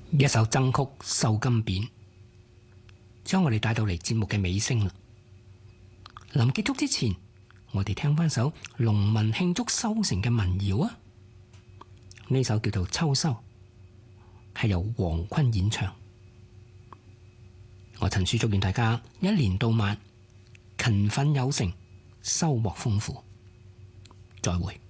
一首僧曲《瘦金匾》，將我哋帶到嚟節目嘅尾聲啦。臨結束之前，我哋聽翻首農民慶祝收成嘅民謠啊！呢首叫做《秋收》，係由黃坤演唱。我陳叔祝願大家一年到晚勤奮有成，收穫豐富。再會。